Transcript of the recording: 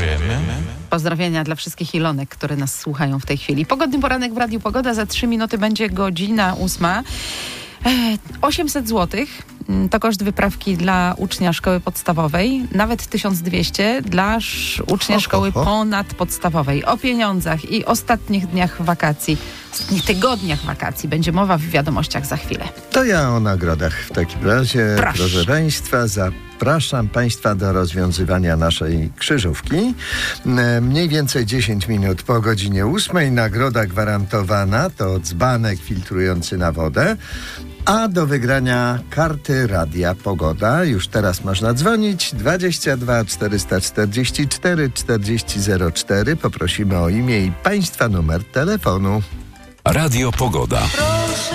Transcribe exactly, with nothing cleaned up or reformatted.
Dziękujemy. Pozdrowienia dla wszystkich Ilonek, które nas słuchają w tej chwili. Pogodny poranek w Radiu Pogoda. Za trzy minuty będzie godzina ósma. osiemset złotych to koszt wyprawki dla ucznia szkoły podstawowej, nawet tysiąc dwieście dla sz- ucznia Ho, szkoły ho, ho. ponadpodstawowej. O pieniądzach i ostatnich dniach wakacji, ostatnich tygodniach wakacji będzie mowa w wiadomościach za chwilę. To ja o nagrodach w takim razie. Proszę. Proszę Państwa, zapraszam Państwa do rozwiązywania naszej krzyżówki. E, Mniej więcej dziesięć minut po godzinie ósmej. Nagroda gwarantowana to dzbanek filtrujący na wodę. A do wygrania karty Radia Pogoda już teraz można dzwonić dwadzieścia dwa czterysta czterdzieści cztery czterdzieści zero cztery. Poprosimy o imię i Państwa numer telefonu. Radio Pogoda.